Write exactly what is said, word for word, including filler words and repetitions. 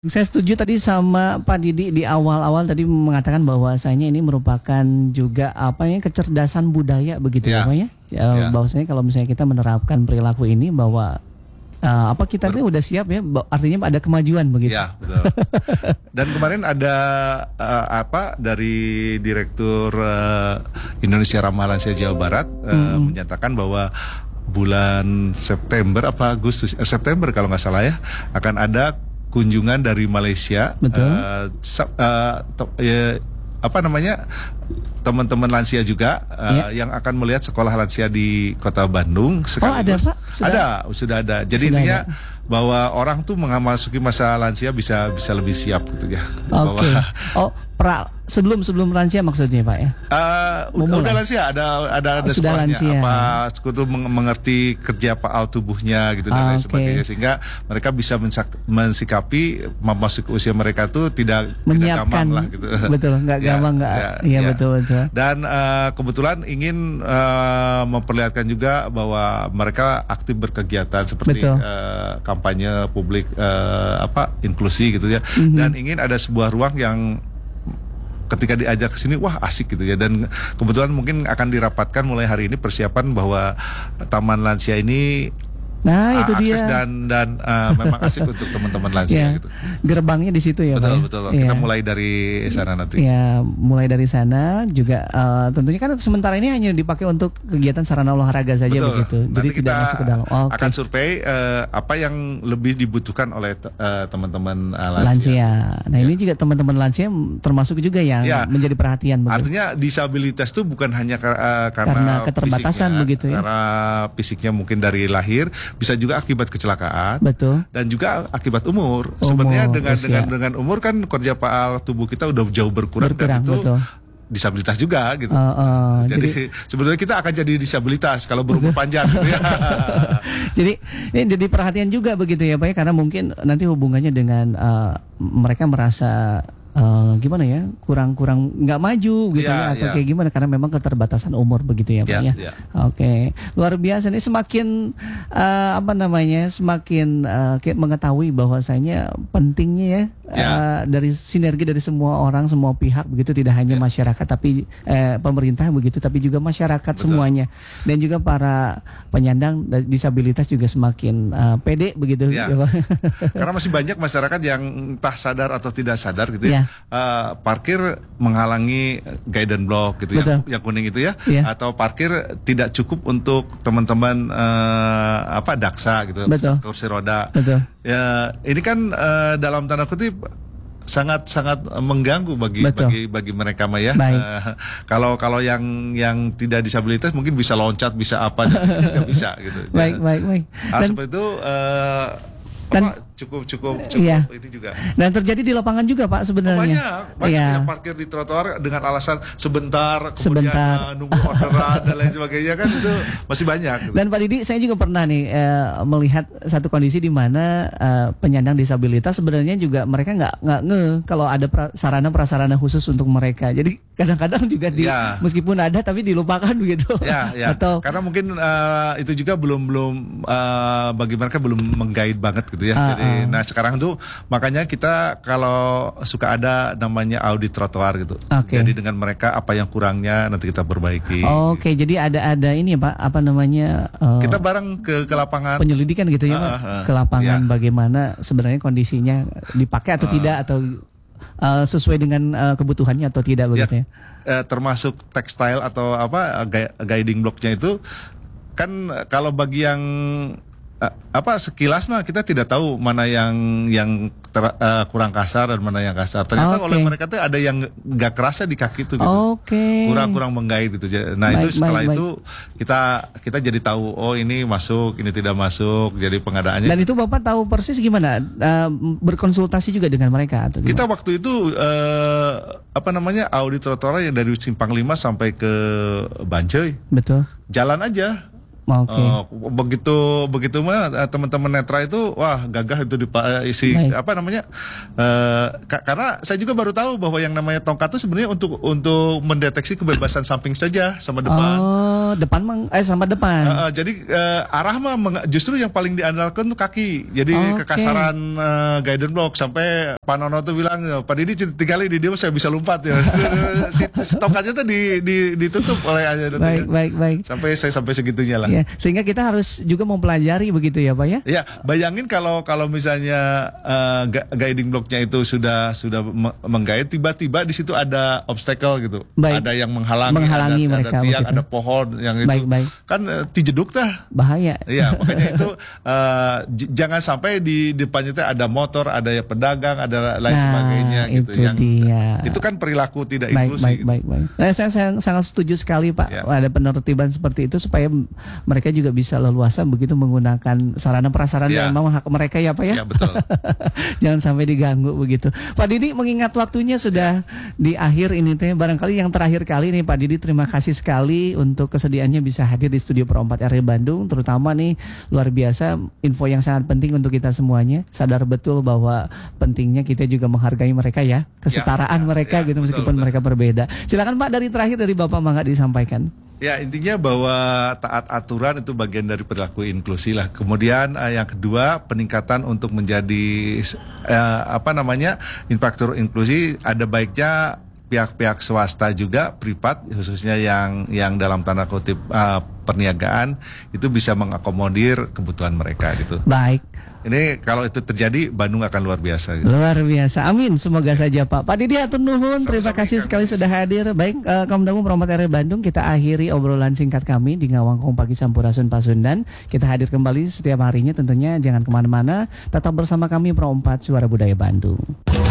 Saya setuju tadi sama Pak Didi di awal-awal tadi mengatakan bahwasanya ini merupakan juga apa ya kecerdasan budaya begitu ya, ya Pak ya. Ya. Bahwasanya kalau misalnya kita menerapkan perilaku ini bahwa uh, apa kita ini udah siap ya, artinya ada kemajuan begitu. Ya, betul. Dan kemarin ada uh, apa dari Direktur uh, Indonesia Ramah Lansia Jawa Barat uh, hmm. menyatakan bahwa bulan September apa Agustus eh, September kalau nggak salah ya akan ada kunjungan dari Malaysia. Betul. Uh, uh, to, ya, apa namanya teman-teman lansia juga uh, ya. yang akan melihat sekolah lansia di Kota Bandung. Oh ada Pak? Sudah? Ada, sudah ada. Jadi sudah intinya ada. Bahwa orang tuh memasuki masa lansia bisa bisa lebih siap gitu ya. Oke. Okay. Oh pra sebelum sebelum lansia maksudnya Pak ya? Uh, udah, udah lansia, ada ada ada oh, sekolahnya. Lansia. Apa sekutu mengerti kerja paal tubuhnya gitu dan lain okay. sebagainya sehingga mereka bisa mensikapi memasuki usia mereka tuh tidak menyiapkan tidak gampang lah gitu. Betul, nggak ya, gampang nggak. Ya, iya ya. betul betul. Dan uh, kebetulan ingin uh, memperlihatkan juga bahwa mereka aktif berkegiatan seperti uh, kampanye publik uh, apa inklusi gitu ya. Mm-hmm. Dan ingin ada sebuah ruang yang ketika diajak ke sini wah asik gitu ya, dan kebetulan mungkin akan dirapatkan mulai hari ini persiapan bahwa Taman Lansia ini nah uh, itu akses dia dan dan uh, memang asik untuk teman-teman lansia ya, gitu. Gerbangnya di situ ya, betul Pak. Betul ya. Kita mulai dari sana nanti. Ya, mulai dari sana juga uh, tentunya kan sementara ini hanya dipakai untuk kegiatan sarana olahraga saja betul. Begitu. Nanti jadi kita tidak masuk ke dalam. Oh, akan okay. survei uh, apa yang lebih dibutuhkan oleh uh, teman-teman uh, lansia. lansia. Nah, ya. Ini juga teman-teman lansia termasuk juga yang ya. menjadi perhatian begitu. Artinya disabilitas itu bukan hanya uh, karena, karena keterbatasan fisiknya, begitu ya. Karena fisiknya mungkin dari lahir, bisa juga akibat kecelakaan, betul, dan juga akibat umur. umur Sebenarnya dengan usia. dengan dengan umur kan kerja paal tubuh kita udah jauh berkurang, berkurang dan itu betul. disabilitas juga gitu. Uh, uh, jadi, jadi sebenarnya kita akan jadi disabilitas kalau berumur panjang. Gitu ya. Jadi ini jadi perhatian juga begitu ya Pak ya, karena mungkin nanti hubungannya dengan uh, mereka merasa Uh, gimana ya kurang-kurang nggak maju gitu ya, ya atau ya. kayak gimana karena memang keterbatasan umur begitu ya Pak ya, ya? ya. Oke, okay. Luar biasa nih, semakin uh, apa namanya semakin uh, kayak mengetahui bahwasanya pentingnya ya, ya. Uh, dari sinergi dari semua orang, semua pihak begitu, tidak hanya ya. masyarakat tapi eh, pemerintah begitu, tapi juga masyarakat Betul. semuanya, dan juga para penyandang disabilitas juga semakin uh, pede begitu ya. Ya, karena masih banyak masyarakat yang entah sadar atau tidak sadar gitu ya. Ya. Uh, parkir menghalangi guidance block gitu ya, yang kuning itu ya, ya, atau parkir tidak cukup untuk teman-teman uh, apa daksa gitu, Betul. kursi roda. Betul. Ya, ini kan uh, dalam tanda kutip sangat sangat mengganggu bagi Betul. bagi bagi mereka mah ya. Uh, kalau kalau yang yang tidak disabilitas mungkin bisa loncat, bisa apa, nggak bisa gitu. Baik, ya. baik, baik. Hal seperti itu. Uh, Dan apa, cukup cukup cukup iya. ini juga. Dan terjadi di lapangan juga Pak sebenarnya. Oh, banyak banyak iya. yang parkir di trotoar dengan alasan sebentar, kemudian sebentar. nunggu orderan dan lain sebagainya, kan itu masih banyak. Gitu. Dan Pak Didi, saya juga pernah nih eh, melihat satu kondisi di mana eh, penyandang disabilitas sebenarnya juga mereka nggak nggak nge kalau ada pra, sarana prasarana khusus untuk mereka. Jadi kadang-kadang juga di ya. meskipun ada tapi dilupakan begitu. Ya, ya. Atau karena mungkin uh, itu juga belum belum uh, bagi mereka belum mengguide banget gitu. Ya, uh, jadi, uh. nah sekarang tuh makanya kita kalau suka ada namanya audit trotoar gitu. Okay. Jadi dengan mereka apa yang kurangnya nanti kita perbaiki. Oh, Oke, okay. Jadi ada ada ini ya Pak, apa namanya? Uh, kita bareng ke ke lapangan. Penyelidikan gitu ya, uh, Pak. Uh, uh, ke lapangan yeah. bagaimana sebenarnya kondisinya dipakai atau uh. tidak, atau uh, sesuai dengan uh, kebutuhannya atau tidak begitu ya. Uh, termasuk tekstil atau apa guiding blocknya itu kan kalau bagi yang Uh, apa sekilas mah kita tidak tahu mana yang yang ter, uh, kurang kasar dan mana yang kasar. Ternyata okay. oleh mereka tuh ada yang nggak kerasa di kaki tuh gitu. Okay. Kurang-kurang menggait gitu. Nah, baik, itu setelah baik, itu baik. kita kita jadi tahu oh ini masuk, ini tidak masuk. Jadi pengadaannya. Dan itu Bapak tahu persis gimana? Uh, berkonsultasi juga dengan mereka atau kita waktu itu uh, apa namanya audit trotoar yang dari Simpang lima sampai ke Banjai. Betul. Jalan aja. Oke. Okay. Uh, begitu begitu mah teman-teman netra itu wah gagah itu di isi Baik. apa namanya? Uh, ka karena saya juga baru tahu bahwa yang namanya tongkat itu sebenarnya untuk untuk mendeteksi kebebasan samping saja sama depan. Oh, depan mang eh sama depan. Uh, uh, jadi uh, arah mah justru yang paling diandalkan tuh kaki. Jadi okay. kekasaran uh, guidance block sampai Pak Nono tuh bilang, Pak Didi tinggal di dia saya bisa lompat ya. si, si tongkatnya tuh di, di, ditutup oleh aja. Baik, baik, baik. Sampai saya sampai segitunya lah. Ya, sehingga kita harus juga mempelajari begitu ya, Pak ya? Ya, bayangin kalau kalau misalnya uh, guiding blocknya itu sudah sudah menggait, tiba-tiba di situ ada obstacle gitu, baik. Ada yang menghalangi, menghalangi ada, mereka, ada tiang, ada pohon yang itu, baik, baik. kan uh, tijeduk tah. Bahaya. Iya, makanya itu uh, jangan sampai di depannya itu ada motor, ada ya pedagang, ada lain nah, sebagainya gitu. Itu yang dia. Itu kan perilaku tidak baik, inklusif. Baik, baik, baik. Nah, saya, saya sangat setuju sekali Pak, ya. Ada penertiban seperti itu supaya mereka juga bisa leluasa begitu menggunakan sarana prasarana ya. Yang memang hak mereka ya Pak ya. Ya betul. Jangan sampai diganggu begitu. Pak Didi, mengingat waktunya sudah ya. Di akhir ini teh, barangkali yang terakhir kali nih Pak Didi, terima kasih sekali untuk kesediaannya bisa hadir di studio Pro empat R W Bandung, terutama nih luar biasa info yang sangat penting untuk kita semuanya. Sadar betul bahwa pentingnya kita juga menghargai mereka ya, kesetaraan ya, ya, mereka ya, gitu betul, meskipun betul. Mereka berbeda. Silakan Pak, dari terakhir dari Bapak Mangga disampaikan. Ya, intinya bahwa taat aturan itu bagian dari perilaku inklusi lah. Kemudian uh, yang kedua, peningkatan untuk menjadi uh, apa namanya infrastruktur inklusi, ada baiknya pihak-pihak swasta juga, privat khususnya yang yang dalam tanda kutip uh, perniagaan itu bisa mengakomodir kebutuhan mereka gitu. Baik. Ini kalau itu terjadi, Bandung akan luar biasa. Gitu. Luar biasa, amin. Semoga saja Pak. Pak Didi hatur nuhun, terima kasih sekali sudah hadir. Baik, uh, kaum dangu Pro empat R W Bandung, kita akhiri obrolan singkat kami di Ngawangkong Pagi Sampurasun Pasundan. Kita hadir kembali setiap harinya, tentunya jangan kemana-mana. Tetap bersama kami Pro empat Suara Budaya Bandung.